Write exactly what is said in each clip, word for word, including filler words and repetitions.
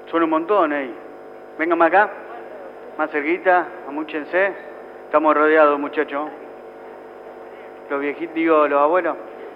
Son un montón ahí. Vengan más acá, más cerquita, amúchense. Estamos rodeados, muchachos. Los viejitos, digo, los abuelos.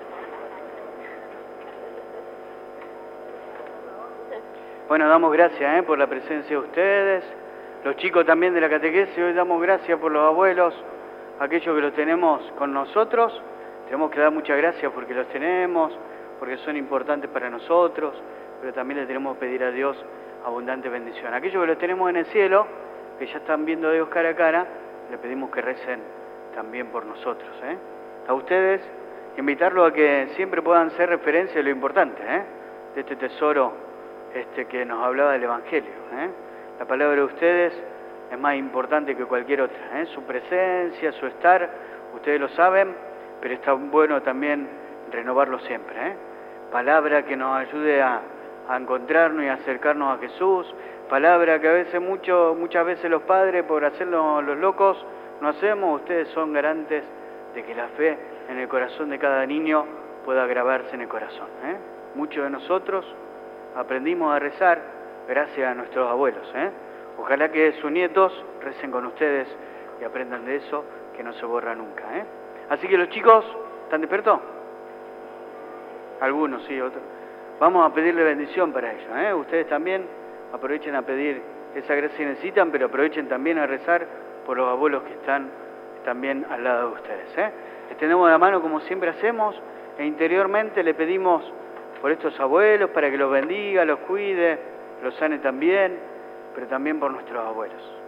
Bueno, damos gracias ¿eh? por la presencia de ustedes. Los chicos también de la catequesis, hoy damos gracias por los abuelos, aquellos que los tenemos con nosotros. Tenemos que dar muchas gracias porque los tenemos, porque son importantes para nosotros, pero también le tenemos que pedir a Dios abundante bendición. Aquellos que los tenemos en el cielo, que ya están viendo a Dios cara a cara, le pedimos que recen también por nosotros. ¿eh? A ustedes, invitarlos a que siempre puedan ser referencia de lo importante, ¿eh? de este tesoro este, que nos hablaba del Evangelio. ¿eh? La palabra de ustedes es más importante que cualquier otra. ¿eh? Su presencia, su estar, ustedes lo saben, pero está bueno también renovarlo siempre. ¿eh? Palabra que nos ayude a, a encontrarnos y a acercarnos a Jesús. Palabra que a veces, mucho, muchas veces los padres, por hacernos los locos, no hacemos. Ustedes son garantes de que la fe en el corazón de cada niño pueda grabarse en el corazón. ¿eh? Muchos de nosotros aprendimos a rezar gracias a nuestros abuelos. ¿eh? Ojalá que sus nietos recen con ustedes y aprendan de eso, que no se borra nunca. ¿eh? Así que los chicos, ¿están despiertos? Algunos, sí, otros. Vamos a pedirle bendición para ellos. ¿eh? Ustedes también aprovechen a pedir esa gracia que necesitan, pero aprovechen también a rezar por los abuelos que están también al lado de ustedes. ¿eh? Les tenemos la mano como siempre hacemos, e interiormente le pedimos por estos abuelos para que los bendiga, los cuide, los sane también, pero también por nuestros abuelos.